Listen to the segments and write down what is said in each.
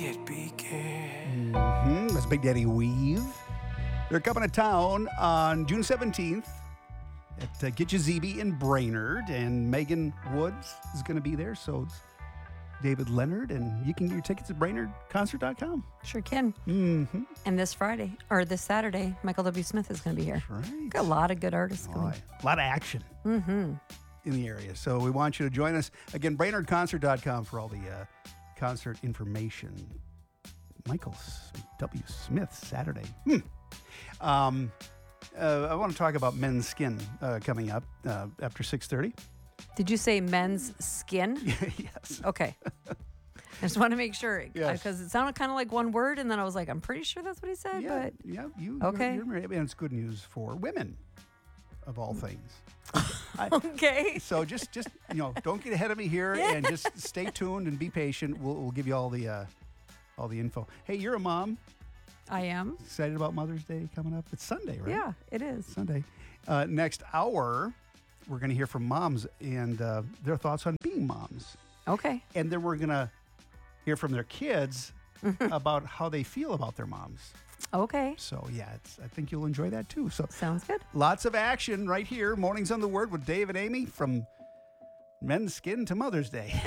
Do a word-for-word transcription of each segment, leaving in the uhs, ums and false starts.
It began. Mm-hmm. That's Big Daddy Weave. They're coming to town on June seventeenth at uh, Get Ya Zeeby in Brainerd, and Megan Woods is going to be there. So it's David Leonard, and you can get your tickets at Brainerd Concert dot com. Sure can. Mm-hmm. And this Friday, or this Saturday, Michael W. Smith is going to be here. That's right. Got a lot of good artists Oh, coming. a lot of action Mm-hmm. in the area. So we want you to join us. Again, Brainerd Concert dot com for all the uh, concert information. Michael W. Smith, Saturday. Hmm. Um, uh, I want to talk about Men's Skin uh, coming up uh, after six thirty. Did you say men's skin? Yes. Okay. I just want to make sure. Yes. Because it sounded kind of like one word, and then I was like, I'm pretty sure that's what he said, Yeah, but yeah, you. Okay. You're, you're, and it's good news for women, of all things. I, okay. so just, just you know, don't get ahead of me here, and just stay tuned and be patient. We'll, we'll give you all the, uh, all the info. Hey, you're a mom. I am. Excited about Mother's Day coming up? It's Sunday, right? Yeah, it is. Sunday. Uh, next hour, we're going to hear from moms and uh, their thoughts on being moms. Okay. And then we're going to hear from their kids about how they feel about their moms. Okay. So, yeah, it's, I think you'll enjoy that too. So, Sounds good. lots of action right here. Mornings on the Word with Dave and Amy, from Men's Skin to Mother's Day.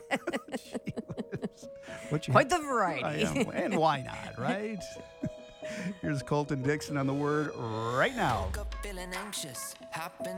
What you Quite the variety. I am. And why not, right? Here's Colton Dixon on the Word right now. Woke up feeling anxious. Happened